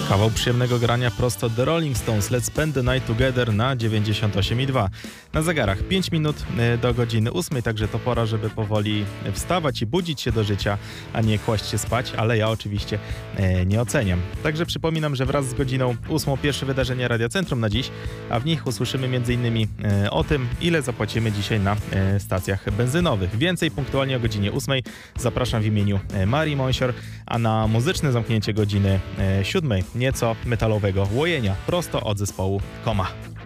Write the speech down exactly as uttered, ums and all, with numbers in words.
Kawał przyjemnego grania prosto The Rolling Stones, Let's Spend the Night Together na dziewięćdziesiąt osiem i dwa. Na zegarach pięć minut do godziny ósmej, także to pora, żeby powoli wstawać i budzić się do życia, a nie kłaść się spać, ale ja oczywiście nie oceniam. Także przypominam, że wraz z godziną ósmą pierwsze wydarzenia Radia Centrum na dziś, a w nich usłyszymy m.in. o tym, ile zapłacimy dzisiaj na stacjach benzynowych. Więcej punktualnie o godzinie ósmej zapraszam w imieniu Marii Monsior, a na muzyczne zamknięcie godziny siódmej nieco metalowego łojenia prosto od zespołu Koma.